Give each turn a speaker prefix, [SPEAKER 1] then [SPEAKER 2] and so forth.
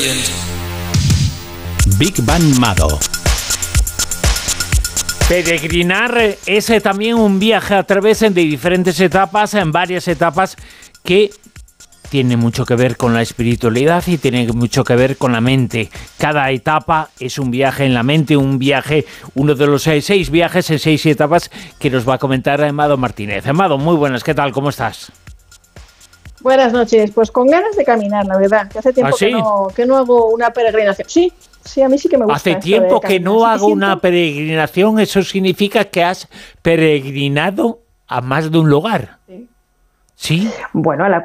[SPEAKER 1] Big Bang Mado.
[SPEAKER 2] Peregrinar es también un viaje a través de diferentes etapas, en varias etapas que tiene mucho que ver con la espiritualidad y tiene mucho que ver con la mente. Cada etapa es un viaje en la mente, un viaje, uno de los 6 viajes en 6 etapas que nos va a comentar Amado Martínez. Amado, muy buenas, ¿qué tal? ¿Cómo estás?
[SPEAKER 3] Buenas noches, pues con ganas de caminar, la verdad, que hace tiempo que no hago una peregrinación. Sí, a mí sí que me gusta.
[SPEAKER 2] Hace tiempo que no hago una peregrinación, eso significa que has peregrinado a más de un lugar.
[SPEAKER 3] Sí.
[SPEAKER 2] ¿Sí?
[SPEAKER 3] Bueno, a la